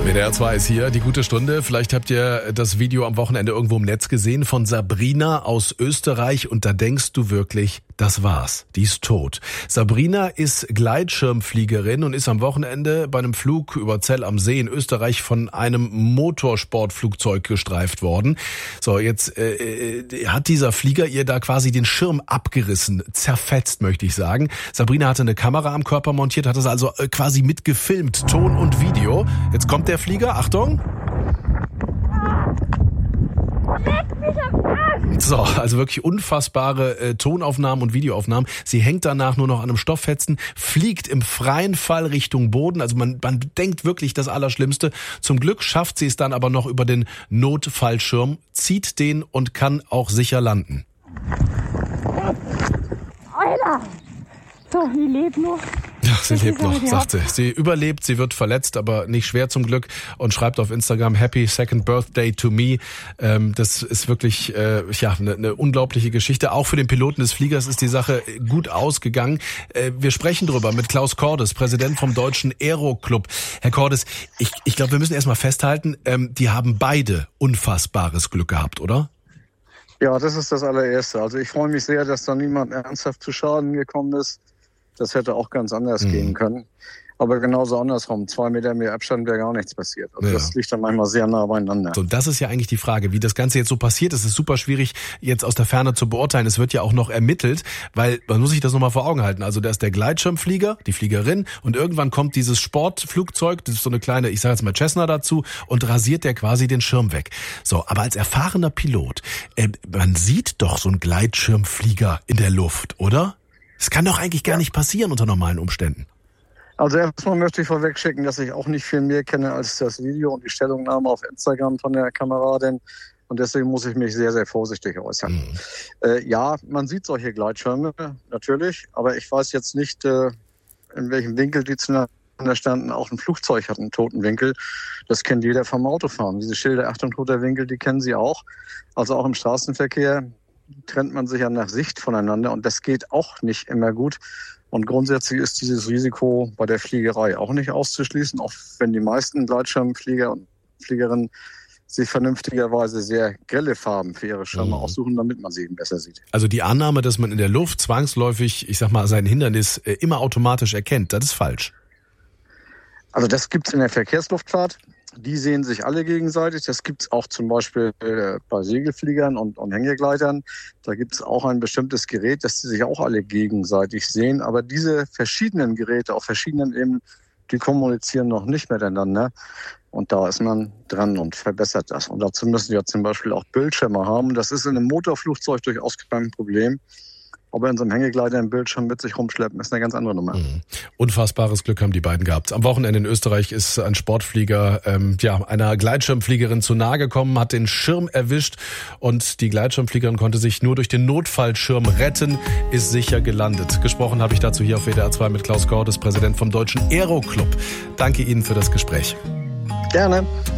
WDR 2 ist hier, die gute Stunde. Vielleicht habt ihr das Video am Wochenende irgendwo im Netz gesehen von Sabrina aus Österreich und da denkst du wirklich, das war's, die ist tot. Sabrina ist Gleitschirmfliegerin und ist am Wochenende bei einem Flug über Zell am See in Österreich von einem Motorsportflugzeug gestreift worden. So, jetzt hat dieser Flieger ihr da quasi den Schirm abgerissen, zerfetzt, möchte ich sagen. Sabrina hatte eine Kamera am Körper montiert, hat das also quasi mitgefilmt, Ton und Video. Jetzt kommt der Flieger, Achtung. So, also wirklich unfassbare Tonaufnahmen und Videoaufnahmen. Sie hängt danach nur noch an einem Stofffetzen, fliegt im freien Fall Richtung Boden. Also man denkt wirklich das Allerschlimmste. Zum Glück schafft sie es dann aber noch über den Notfallschirm, zieht den und kann auch sicher landen. Alter! So, die lebt noch. Ja, sie lebt noch, sagt sie. Sie überlebt, sie wird verletzt, aber nicht schwer zum Glück und schreibt auf Instagram Happy Second Birthday to me. Das ist wirklich eine unglaubliche Geschichte. Auch für den Piloten des Fliegers ist die Sache gut ausgegangen. Wir sprechen drüber mit Klaus Cordes, Präsident vom Deutschen Aero-Club. Herr Cordes, ich glaube, wir müssen erstmal festhalten, die haben beide unfassbares Glück gehabt, oder? Ja, das ist das allererste. Also ich freue mich sehr, dass da niemand ernsthaft zu Schaden gekommen ist. Das hätte auch ganz anders gehen können. Aber genauso andersrum. 2 Meter mehr Abstand wäre gar nichts passiert. Also das liegt dann manchmal sehr nah beieinander. So, das ist ja eigentlich die Frage, wie das Ganze jetzt so passiert. Es ist super schwierig, jetzt aus der Ferne zu beurteilen. Es wird ja auch noch ermittelt, weil man muss sich das nochmal vor Augen halten. Also da ist der Gleitschirmflieger, die Fliegerin und irgendwann kommt dieses Sportflugzeug, das ist so eine kleine, ich sage jetzt mal Cessna dazu und rasiert der quasi den Schirm weg. So, aber als erfahrener Pilot, man sieht doch so einen Gleitschirmflieger in der Luft, oder? Das kann doch eigentlich gar nicht passieren unter normalen Umständen. Also erstmal möchte ich vorweg schicken, dass ich auch nicht viel mehr kenne als das Video und die Stellungnahme auf Instagram von der Kameradin. Und deswegen muss ich mich sehr, sehr vorsichtig äußern. Ja, man sieht solche Gleitschirme, natürlich. Aber ich weiß jetzt nicht, in welchem Winkel die zueinander standen. Auch ein Flugzeug hat einen toten Winkel. Das kennt jeder vom Autofahren. Diese Schilder, Achtung, toter Winkel, die kennen Sie auch. Also auch im Straßenverkehr trennt man sich ja nach Sicht voneinander und das geht auch nicht immer gut. Und grundsätzlich ist dieses Risiko bei der Fliegerei auch nicht auszuschließen, auch wenn die meisten Gleitschirmflieger und Fliegerinnen sich vernünftigerweise sehr grelle Farben für ihre Schirme aussuchen, damit man sie eben besser sieht. Also die Annahme, dass man in der Luft zwangsläufig, ich sag mal, sein Hindernis immer automatisch erkennt, das ist falsch. Also das gibt's in der Verkehrsluftfahrt. Die sehen sich alle gegenseitig. Das gibt's auch zum Beispiel bei Segelfliegern und Hängegleitern. Da gibt's auch ein bestimmtes Gerät, dass die sich auch alle gegenseitig sehen. Aber diese verschiedenen Geräte auf verschiedenen Ebenen, die kommunizieren noch nicht miteinander. Und da ist man dran und verbessert das. Und dazu müssen wir zum Beispiel auch Bildschirme haben. Das ist in einem Motorflugzeug durchaus kein Problem. Aber in so einem Hängegleiter einen Bildschirm mit sich rumschleppen, ist eine ganz andere Nummer. Unfassbares Glück haben die beiden gehabt. Am Wochenende in Österreich ist ein Sportflieger einer Gleitschirmfliegerin zu nahe gekommen, hat den Schirm erwischt und die Gleitschirmfliegerin konnte sich nur durch den Notfallschirm retten, ist sicher gelandet. Gesprochen habe ich dazu hier auf WDR 2 mit Klaus Cordes, Präsident vom Deutschen Aero-Club. Danke Ihnen für das Gespräch. Gerne.